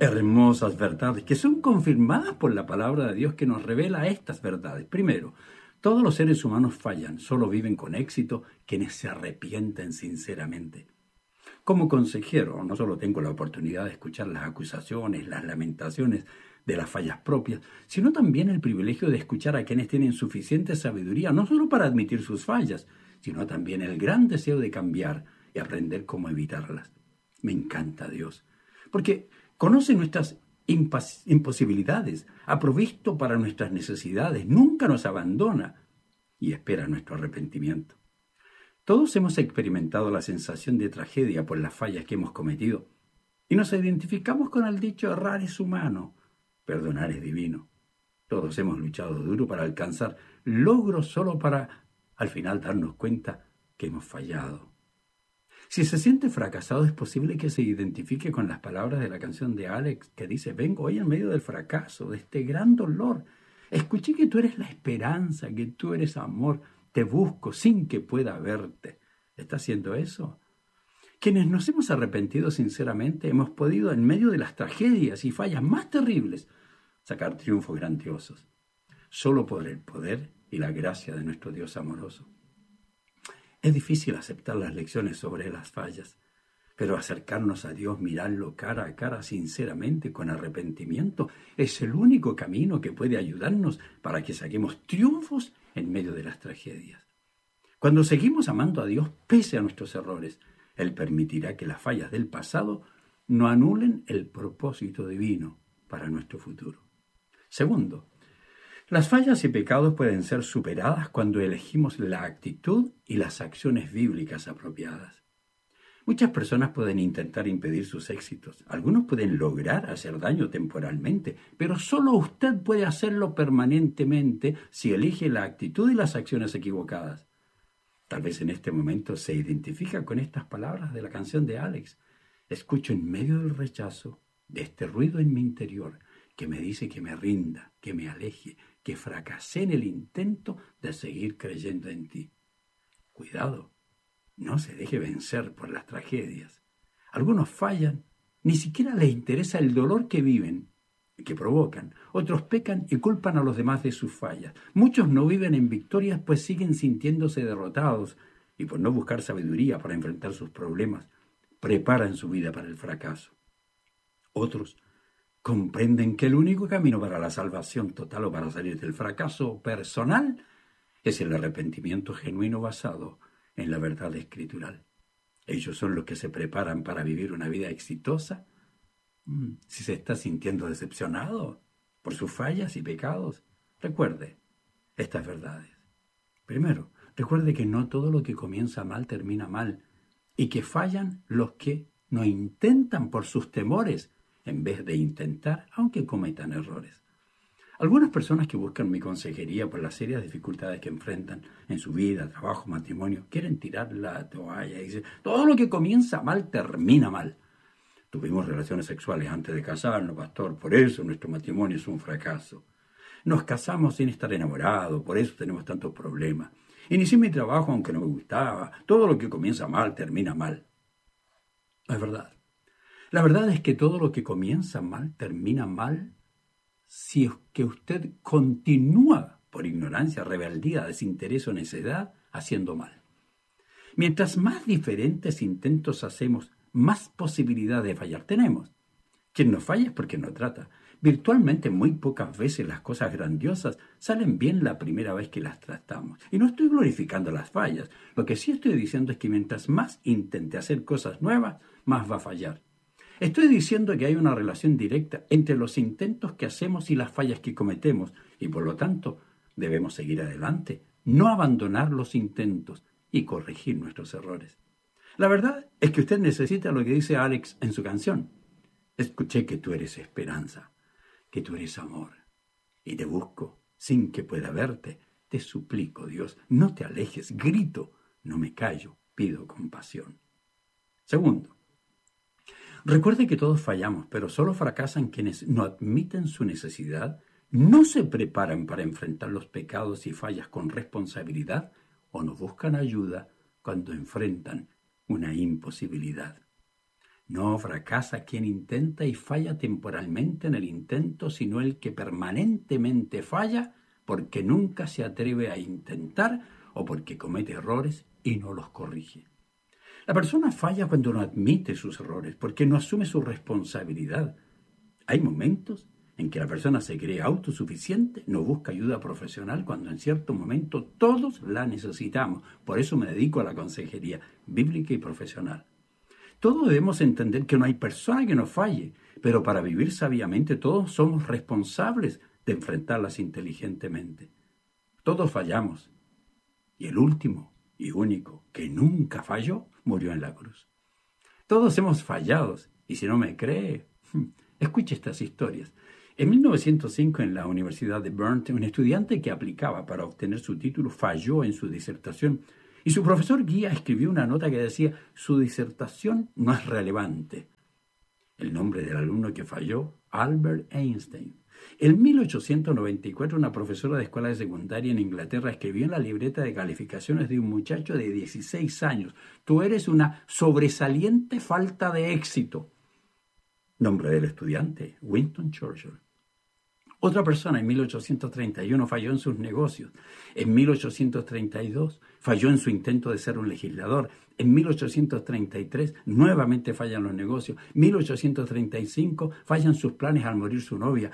Hermosas verdades que son confirmadas por la palabra de Dios que nos revela estas verdades. Primero, todos los seres humanos fallan, solo viven con éxito quienes se arrepienten sinceramente. Como consejero, no solo tengo la oportunidad de escuchar las acusaciones, las lamentaciones de las fallas propias, sino también el privilegio de escuchar a quienes tienen suficiente sabiduría, no solo para admitir sus fallas, sino también el gran deseo de cambiar y aprender cómo evitarlas. Me encanta Dios, porque conoce nuestras imposibilidades, ha provisto para nuestras necesidades, nunca nos abandona y espera nuestro arrepentimiento. Todos hemos experimentado la sensación de tragedia por las fallas que hemos cometido y nos identificamos con el dicho errar es humano, perdonar es divino. Todos hemos luchado duro para alcanzar logros solo para al final darnos cuenta que hemos fallado. Si se siente fracasado, es posible que se identifique con las palabras de la canción de Alex que dice: vengo hoy en medio del fracaso, de este gran dolor. Escuché que tú eres la esperanza, que tú eres amor. Te busco sin que pueda verte. ¿Está haciendo eso? Quienes nos hemos arrepentido sinceramente hemos podido, en medio de las tragedias y fallas más terribles, sacar triunfos grandiosos. Solo por el poder y la gracia de nuestro Dios amoroso. Es difícil aceptar las lecciones sobre las fallas, pero acercarnos a Dios, mirarlo cara a cara sinceramente, con arrepentimiento, es el único camino que puede ayudarnos para que saquemos triunfos en medio de las tragedias. Cuando seguimos amando a Dios pese a nuestros errores, Él permitirá que las fallas del pasado no anulen el propósito divino para nuestro futuro. Segundo, las fallas y pecados pueden ser superadas cuando elegimos la actitud y las acciones bíblicas apropiadas. Muchas personas pueden intentar impedir sus éxitos. Algunos pueden lograr hacer daño temporalmente, pero solo usted puede hacerlo permanentemente si elige la actitud y las acciones equivocadas. Tal vez en este momento se identifica con estas palabras de la canción de Alex. Escucho en medio del rechazo, de este ruido en mi interior, que me dice que me rinda, que me aleje, que fracasé en el intento de seguir creyendo en ti. Cuidado, no se deje vencer por las tragedias. Algunos fallan, ni siquiera les interesa el dolor que viven, que provocan. Otros pecan y culpan a los demás de sus fallas. Muchos no viven en victorias, pues siguen sintiéndose derrotados y por no buscar sabiduría para enfrentar sus problemas, preparan su vida para el fracaso. Otros comprenden que el único camino para la salvación total o para salir del fracaso personal es el arrepentimiento genuino basado en la verdad escritural. Ellos son los que se preparan para vivir una vida exitosa. Si se está sintiendo decepcionado por sus fallas y pecados, recuerde estas verdades. Primero, recuerde que no todo lo que comienza mal termina mal y que fallan los que no intentan por sus temores en vez de intentar, aunque cometan errores. Algunas personas que buscan mi consejería por las serias dificultades que enfrentan en su vida, trabajo, matrimonio, quieren tirar la toalla y dicen: todo lo que comienza mal termina mal. Tuvimos relaciones sexuales antes de casarnos, pastor, por eso nuestro matrimonio es un fracaso. Nos casamos sin estar enamorados, por eso tenemos tantos problemas. Inicié mi trabajo aunque no me gustaba. Todo lo que comienza mal termina mal. No es verdad. La verdad es que todo lo que comienza mal termina mal si es que usted continúa por ignorancia, rebeldía, desinterés o necedad haciendo mal. Mientras más diferentes intentos hacemos, más posibilidad de fallar tenemos. Quien no falla es porque no trata. Virtualmente muy pocas veces las cosas grandiosas salen bien la primera vez que las tratamos. Y no estoy glorificando las fallas. Lo que sí estoy diciendo es que mientras más intente hacer cosas nuevas, más va a fallar. Estoy diciendo que hay una relación directa entre los intentos que hacemos y las fallas que cometemos, y por lo tanto debemos seguir adelante, no abandonar los intentos y corregir nuestros errores. La verdad es que usted necesita lo que dice Alex en su canción. Escuché que tú eres esperanza, que tú eres amor, y te busco sin que pueda verte. Te suplico, Dios, no te alejes, grito, no me callo, pido compasión. Segundo, recuerde que todos fallamos, pero solo fracasan quienes no admiten su necesidad, no se preparan para enfrentar los pecados y fallas con responsabilidad o no buscan ayuda cuando enfrentan una imposibilidad. No fracasa quien intenta y falla temporalmente en el intento, sino el que permanentemente falla porque nunca se atreve a intentar o porque comete errores y no los corrige. La persona falla cuando no admite sus errores, porque no asume su responsabilidad. Hay momentos en que la persona se cree autosuficiente, no busca ayuda profesional cuando en cierto momento todos la necesitamos. Por eso me dedico a la consejería bíblica y profesional. Todos debemos entender que no hay persona que nos falle, pero para vivir sabiamente todos somos responsables de enfrentarlas inteligentemente. Todos fallamos, y el último y único que nunca falló murió en la cruz. Todos hemos fallado, y si no me cree, escuche estas historias. En 1905, en la Universidad de Bern, un estudiante que aplicaba para obtener su título falló en su disertación y su profesor guía escribió una nota que decía: su disertación no es relevante. El nombre del alumno que falló, Albert Einstein. En 1894, una profesora de escuela de secundaria en Inglaterra escribió en la libreta de calificaciones de un muchacho de 16 años: tú eres una sobresaliente falta de éxito. Nombre del estudiante, Winston Churchill. Otra persona en 1831 falló en sus negocios. En 1832 falló en su intento de ser un legislador. En 1833 nuevamente fallan los negocios. 1835 fallan sus planes al morir su novia.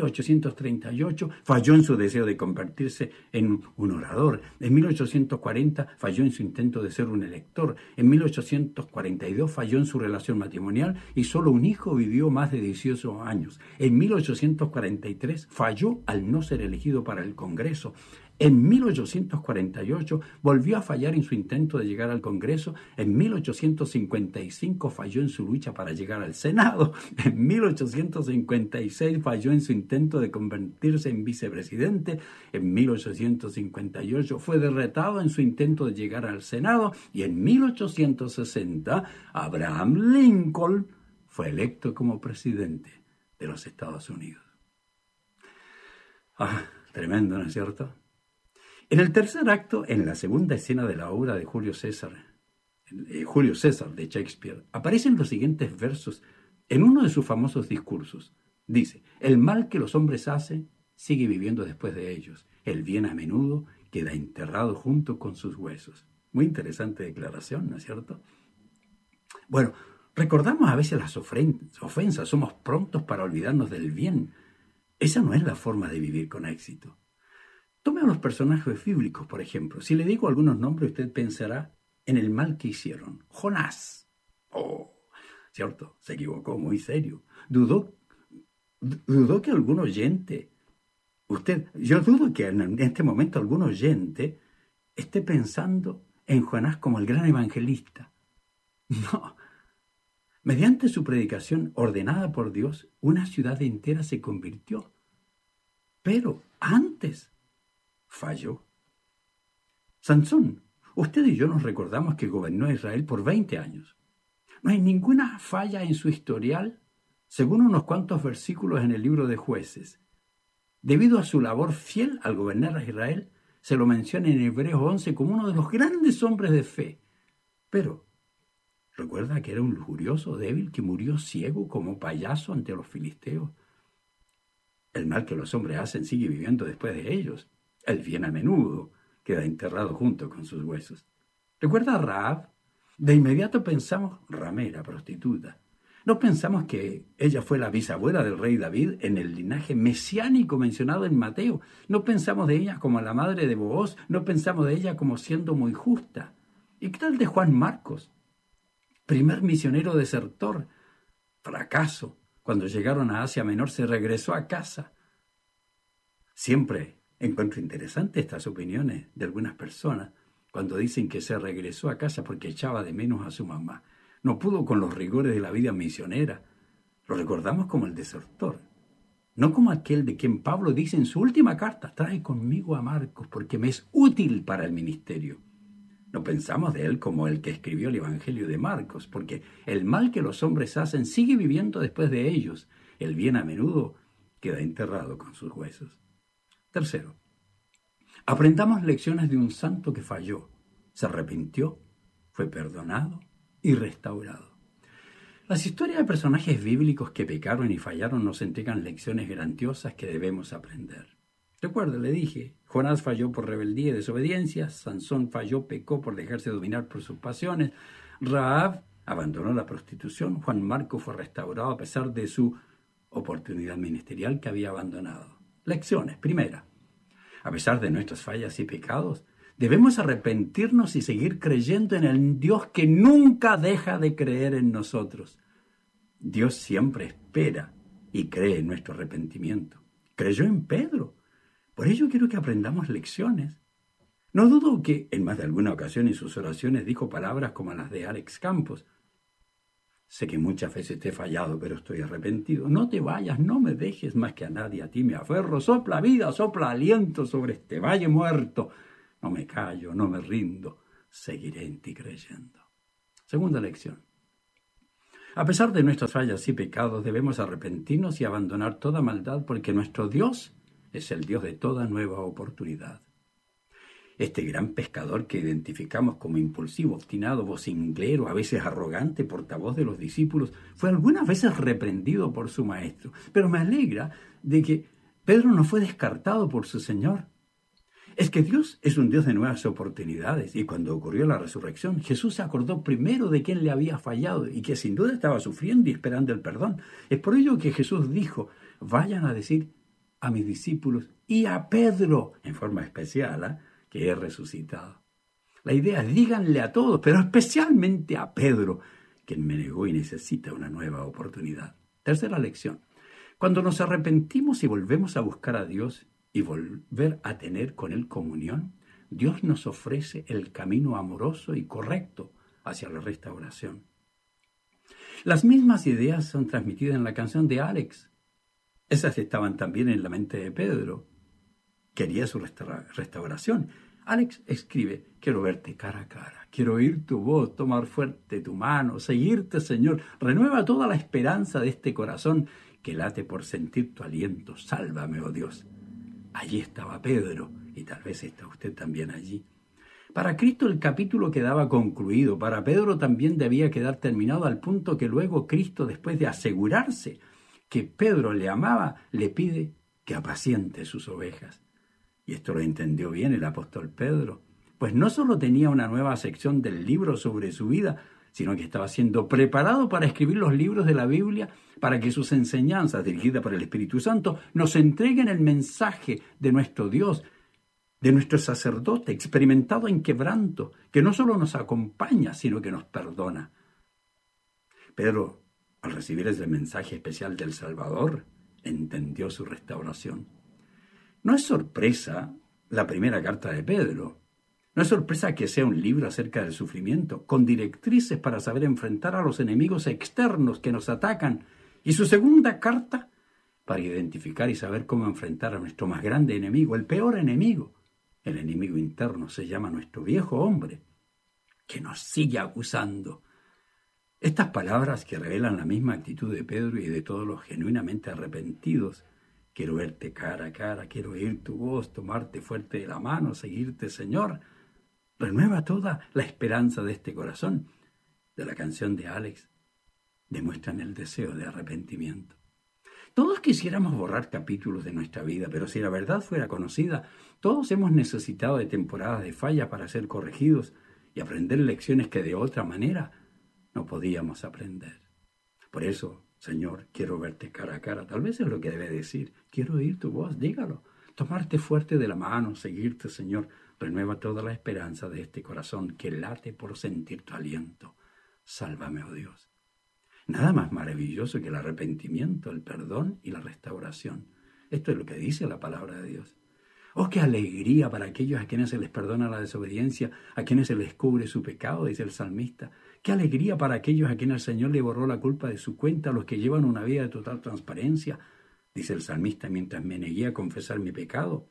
1838 falló en su deseo de convertirse en un orador. En 1840 falló en su intento de ser un elector. En 1842 falló en su relación matrimonial y solo un hijo vivió más de 18 años. En 1843 falló al no ser elegido para el Congreso. En 1848 volvió a fallar en su intento de llegar al Congreso. En 1855 falló en su lucha para llegar al Senado. En 1856 falló en su intento de convertirse en vicepresidente. En 1858 fue derrotado en su intento de llegar al Senado. Y en 1860 Abraham Lincoln fue electo como presidente de los Estados Unidos. Tremendo, ¿no es cierto? En el tercer acto, en la segunda escena de la obra de Julio César de Shakespeare, aparecen los siguientes versos en uno de sus famosos discursos. Dice: el mal que los hombres hacen sigue viviendo después de ellos. El bien a menudo queda enterrado junto con sus huesos. Muy interesante declaración, ¿no es cierto? Bueno, recordamos a veces las ofensas, somos prontos para olvidarnos del bien. Esa no es la forma de vivir con éxito. Tome a los personajes bíblicos, por ejemplo. Si le digo algunos nombres, usted pensará en el mal que hicieron. Jonás. ¿Cierto? Se equivocó, muy serio. Dudó que algún oyente, yo dudo que en este momento algún oyente esté pensando en Jonás como el gran evangelista. No. Mediante su predicación ordenada por Dios, una ciudad entera se convirtió. Pero antes falló. Sansón, usted y yo nos recordamos que gobernó a Israel por 20 años. No hay ninguna falla en su historial, según unos cuantos versículos en el libro de Jueces. Debido a su labor fiel al gobernar a Israel, se lo menciona en Hebreos 11 como uno de los grandes hombres de fe. Pero, ¿recuerda que era un lujurioso débil que murió ciego como payaso ante los filisteos? El mal que los hombres hacen sigue viviendo después de ellos. El bien a menudo queda enterrado junto con sus huesos. ¿Recuerda a Rahab? De inmediato pensamos, ramera, prostituta. No pensamos que ella fue la bisabuela del rey David en el linaje mesiánico mencionado en Mateo. No pensamos de ella como la madre de Booz. No pensamos de ella como siendo muy justa. ¿Y qué tal de Juan Marcos? Primer misionero desertor. Fracaso. Cuando llegaron a Asia Menor se regresó a casa. Siempre encuentro interesantes estas opiniones de algunas personas cuando dicen que se regresó a casa porque echaba de menos a su mamá. No pudo con los rigores de la vida misionera. Lo recordamos como el desertor, no como aquel de quien Pablo dice en su última carta: trae conmigo a Marcos porque me es útil para el ministerio. No pensamos de él como el que escribió el Evangelio de Marcos, porque el mal que los hombres hacen sigue viviendo después de ellos. El bien a menudo queda enterrado con sus huesos. Tercero, aprendamos lecciones de un santo que falló, se arrepintió, fue perdonado y restaurado. Las historias de personajes bíblicos que pecaron y fallaron nos entregan lecciones grandiosas que debemos aprender. Recuerda, le dije, Jonás falló por rebeldía y desobediencia, Sansón falló, pecó por dejarse dominar por sus pasiones, Rahab abandonó la prostitución, Juan Marco fue restaurado a pesar de su oportunidad ministerial que había abandonado. Lecciones. Primera, a pesar de nuestras fallas y pecados, debemos arrepentirnos y seguir creyendo en el Dios que nunca deja de creer en nosotros. Dios siempre espera y cree en nuestro arrepentimiento. Creyó en Pedro. Por ello quiero que aprendamos lecciones. No dudo que en más de alguna ocasión en sus oraciones dijo palabras como las de Alex Campos. Sé que muchas veces te he fallado, pero estoy arrepentido. No te vayas, no me dejes más que a nadie, a ti me aferro. Sopla vida, sopla aliento sobre este valle muerto. No me callo, no me rindo, seguiré en ti creyendo. Segunda lección. A pesar de nuestras fallas y pecados, debemos arrepentirnos y abandonar toda maldad porque nuestro Dios es el Dios de toda nueva oportunidad. Este gran pescador que identificamos como impulsivo, obstinado, vocinglero, a veces arrogante, portavoz de los discípulos, fue algunas veces reprendido por su maestro. Pero me alegra de que Pedro no fue descartado por su Señor. Es que Dios es un Dios de nuevas oportunidades y cuando ocurrió la resurrección, Jesús se acordó primero de quién le había fallado y que sin duda estaba sufriendo y esperando el perdón. Es por ello que Jesús dijo, vayan a decir a mis discípulos y a Pedro, en forma especial, que he resucitado. La idea es díganle a todos, pero especialmente a Pedro, quien me negó y necesita una nueva oportunidad. Tercera lección. Cuando nos arrepentimos y volvemos a buscar a Dios y volver a tener con Él comunión, Dios nos ofrece el camino amoroso y correcto hacia la restauración. Las mismas ideas son transmitidas en la canción de Alex. Esas estaban también en la mente de Pedro. Quería su restauración. Alex escribe, quiero verte cara a cara, quiero oír tu voz, tomar fuerte tu mano, seguirte, Señor. Renueva toda la esperanza de este corazón que late por sentir tu aliento. Sálvame, oh Dios. Allí estaba Pedro, y tal vez está usted también allí. Para Cristo el capítulo quedaba concluido, para Pedro también debía quedar terminado al punto que luego Cristo, después de asegurarse que Pedro le amaba, le pide que apaciente sus ovejas. Y esto lo entendió bien el apóstol Pedro, pues no solo tenía una nueva sección del libro sobre su vida, sino que estaba siendo preparado para escribir los libros de la Biblia para que sus enseñanzas, dirigidas por el Espíritu Santo, nos entreguen el mensaje de nuestro Dios, de nuestro sacerdote experimentado en quebranto, que no solo nos acompaña, sino que nos perdona. Pedro, al recibir ese mensaje especial del Salvador, entendió su restauración. No es sorpresa la primera carta de Pedro. No es sorpresa que sea un libro acerca del sufrimiento, con directrices para saber enfrentar a los enemigos externos que nos atacan. Y su segunda carta, para identificar y saber cómo enfrentar a nuestro más grande enemigo, el peor enemigo. El enemigo interno se llama nuestro viejo hombre, que nos sigue acusando. Estas palabras que revelan la misma actitud de Pedro y de todos los genuinamente arrepentidos. Quiero verte cara a cara, quiero oír tu voz, tomarte fuerte de la mano, seguirte, Señor. Renueva toda la esperanza de este corazón. De la canción de Alex, demuestran el deseo de arrepentimiento. Todos quisiéramos borrar capítulos de nuestra vida, pero si la verdad fuera conocida, todos hemos necesitado de temporadas de falla para ser corregidos y aprender lecciones que de otra manera no podíamos aprender. Por eso, Señor, quiero verte cara a cara. Tal vez es lo que debe decir. Quiero oír tu voz, dígalo. Tomarte fuerte de la mano, seguirte, Señor. Renueva toda la esperanza de este corazón que late por sentir tu aliento. Sálvame, oh Dios. Nada más maravilloso que el arrepentimiento, el perdón y la restauración. Esto es lo que dice la palabra de Dios. ¡Oh, qué alegría para aquellos a quienes se les perdona la desobediencia, a quienes se les cubre su pecado!, dice el salmista. ¡Qué alegría para aquellos a quienes el Señor le borró la culpa de su cuenta, a los que llevan una vida de total transparencia! Dice el salmista mientras me negué a confesar mi pecado.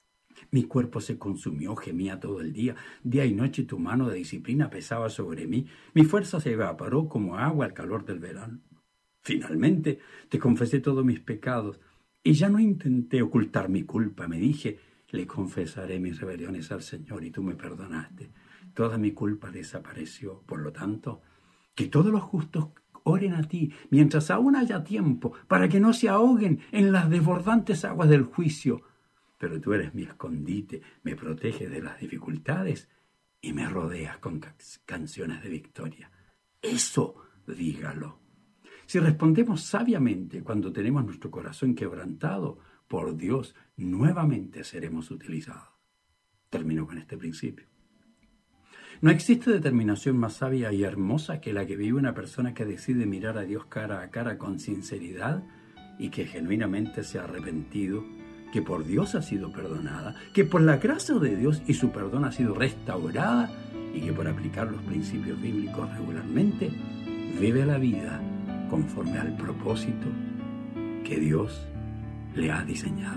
Mi cuerpo se consumió, gemía todo el día. Día y noche tu mano de disciplina pesaba sobre mí. Mi fuerza se evaporó como agua al calor del verano. Finalmente te confesé todos mis pecados y ya no intenté ocultar mi culpa. Me dije, le confesaré mis rebeliones al Señor y tú me perdonaste. Toda mi culpa desapareció. Por lo tanto, que todos los justos oren a ti mientras aún haya tiempo, para que no se ahoguen en las desbordantes aguas del juicio. Pero tú eres mi escondite, me proteges de las dificultades y me rodeas con canciones de victoria. Eso dígalo. Si respondemos sabiamente cuando tenemos nuestro corazón quebrantado, por Dios, nuevamente seremos utilizados. Termino con este principio. No existe determinación más sabia y hermosa que la que vive una persona que decide mirar a Dios cara a cara con sinceridad y que genuinamente se ha arrepentido, que por Dios ha sido perdonada, que por la gracia de Dios y su perdón ha sido restaurada y que por aplicar los principios bíblicos regularmente vive la vida conforme al propósito que Dios le ha diseñado.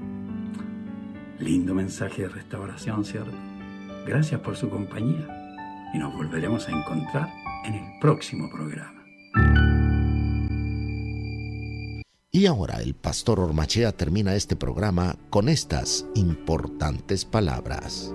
Lindo mensaje de restauración, ¿cierto? Gracias por su compañía y nos volveremos a encontrar en el próximo programa. Y ahora el pastor Ormachea termina este programa con estas importantes palabras.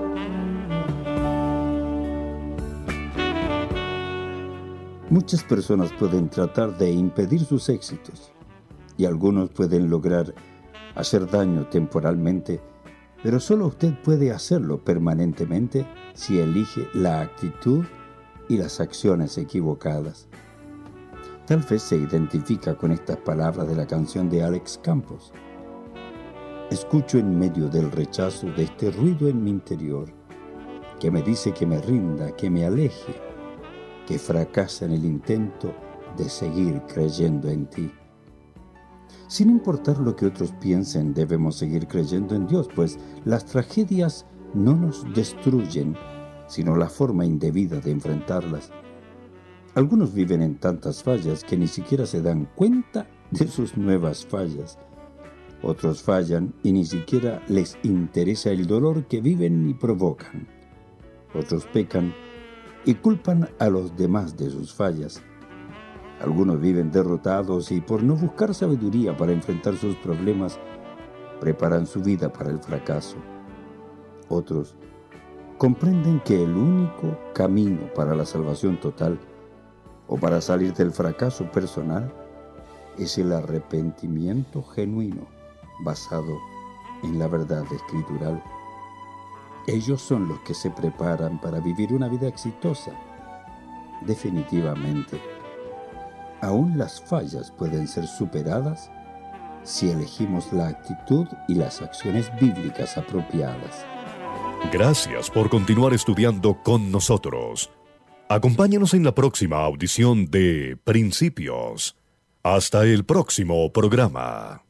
Muchas personas pueden tratar de impedir sus éxitos y algunos pueden lograr hacer daño temporalmente, pero solo usted puede hacerlo permanentemente si elige la actitud y las acciones equivocadas. Tal vez se identifica con estas palabras de la canción de Alex Campos. Escucho en medio del rechazo de este ruido en mi interior, que me dice que me rinda, que me aleje, que fracasa en el intento de seguir creyendo en ti. Sin importar lo que otros piensen, debemos seguir creyendo en Dios, pues las tragedias no nos destruyen, sino la forma indebida de enfrentarlas. Algunos viven en tantas fallas que ni siquiera se dan cuenta de sus nuevas fallas. Otros fallan y ni siquiera les interesa el dolor que viven y provocan. Otros pecan y culpan a los demás de sus fallas. Algunos viven derrotados y por no buscar sabiduría para enfrentar sus problemas, preparan su vida para el fracaso. Otros comprenden que el único camino para la salvación total o para salir del fracaso personal es el arrepentimiento genuino basado en la verdad escritural. Ellos son los que se preparan para vivir una vida exitosa. Definitivamente, aún las fallas pueden ser superadas si elegimos la actitud y las acciones bíblicas apropiadas. Gracias por continuar estudiando con nosotros. Acompáñanos en la próxima audición de Principios. Hasta el próximo programa.